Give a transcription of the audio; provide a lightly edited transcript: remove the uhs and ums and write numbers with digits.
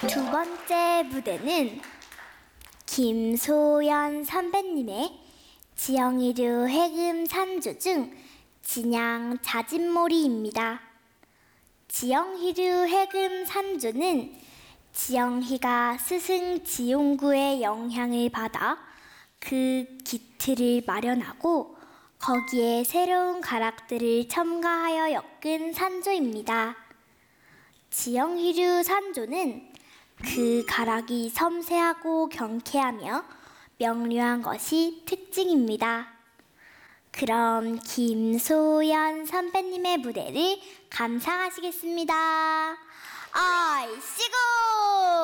두 번째 무대는 김소연 선배님의 지영이류 해금 산조 중 진양 자진몰이입니다. 지영희류 해금 산조는 지영희가 스승 지용구의 영향을 받아 그 기틀을 마련하고 거기에 새로운 가락들을 첨가하여 엮은 산조입니다. 지영희류 산조는 그 가락이 섬세하고 경쾌하며 명료한 것이 특징입니다. 그럼 김소연 선배님의 무대를 감상하시겠습니다. 아이씨고!